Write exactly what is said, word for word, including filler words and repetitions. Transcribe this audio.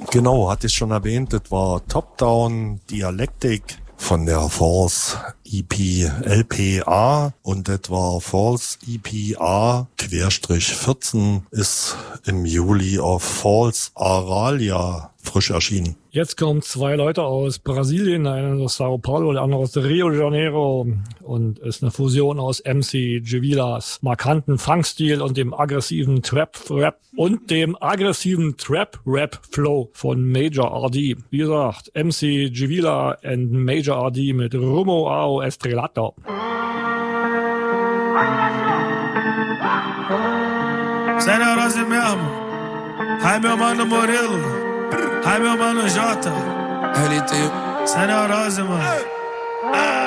Genau, hatte ich schon erwähnt, das war Top-Down Dialectic von der Force E P L P A und das war Force E P A vierzehn, ist im Juli auf Falls Aralia frisch erschienen. Jetzt kommen zwei Leute aus Brasilien, einer aus Sao Paulo, der andere aus Rio de Janeiro und ist eine Fusion aus M C Givilas markanten Funkstil und dem aggressiven Trap-Rap und dem aggressiven Trap-Rap-Flow von Major R D. Wie gesagt, M C Givila and Major R D mit Rumo ao Estrelato. Zé Neurose mesmo. Ai, meu mano Murilo. Ai, meu mano Jota. L T. Zé Neurose, mano.